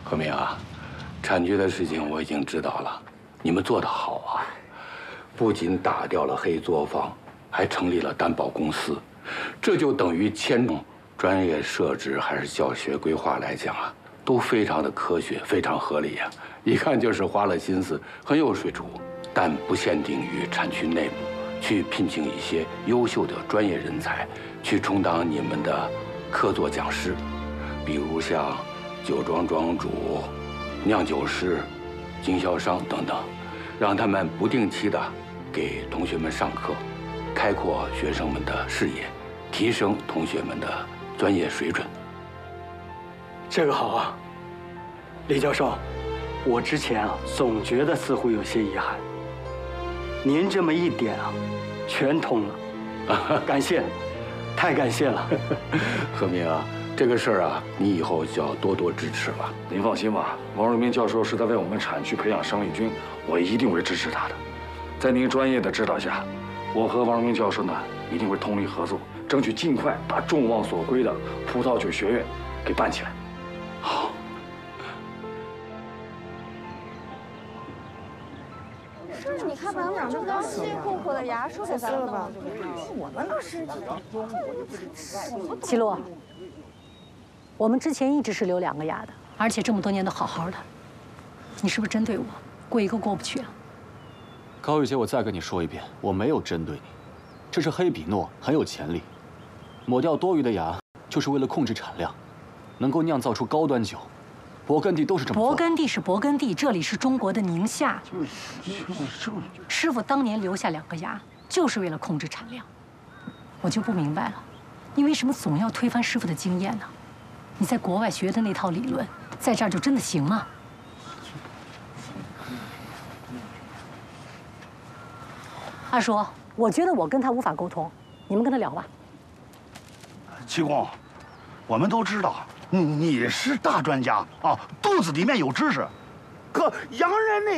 何明啊，产区的事情我已经知道了，你们做得好啊！不仅打掉了黑作坊，还成立了担保公司，这就等于牵动专业设置还是教学规划来讲啊，都非常的科学，非常合理呀。一看就是花了心思，很有水准。但不限定于产区内部，去聘请一些优秀的专业人才，去充当你们的客座讲师，比如像酒庄庄主、酿酒师、经销商等等，让他们不定期的给同学们上课，开阔学生们的视野，提升同学们的专业水准。 这个好啊，李教授，我之前总觉得似乎有些遗憾。您这么一点全通了，感谢，太感谢了。 何明啊，这个事儿你以后就要多多支持了。 您放心吧，王荣明教授是在为我们产区培养生力军，我一定会支持他的。在您专业的指导下，我和王荣明教授呢一定会通力合作，争取尽快把众望所归的葡萄酒学院给办起来。 好。 你看班长这刚稀里糊涂的牙刷给咱们了，我们都是。 齐洛，我们之前一直是留2个牙的，而且这么多年都好好的，你是不是针对我？过一个过不去啊？ 高玉姐，我再跟你说一遍，我没有针对你，这是黑比诺很有潜力，抹掉多余的牙就是为了控制产量，能够酿造出高端酒。勃艮第都是这么做。 勃艮第是勃艮第，这里是中国的宁夏。师傅当年留下2个牙，就是为了控制产量。我就不明白了，你为什么总要推翻师傅的经验呢？你在国外学的那套理论，在这儿就真的行吗？二叔，我觉得我跟他无法沟通，你们跟他聊吧。 七公，我们都知道。你是大专家啊，肚子里面有知识，可洋人那